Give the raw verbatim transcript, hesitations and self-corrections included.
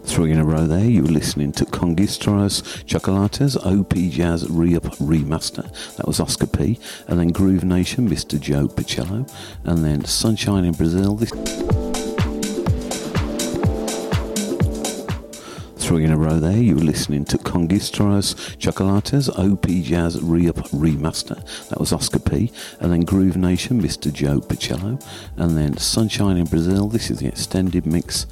Three in a row there, you were listening to Conquistadores Chocolates, O P Jazz Re-Up Remaster. That was Oscar P. And then Groove Nation, Mister Joe Pacello. And then Sunshine in Brazil. This Three in a row there, you were listening to Conquistadores Chocolates, O P Jazz Re-Up Remaster. That was Oscar P. And then Groove Nation, Mister Joe Pacello. And then Sunshine in Brazil. This is the extended mix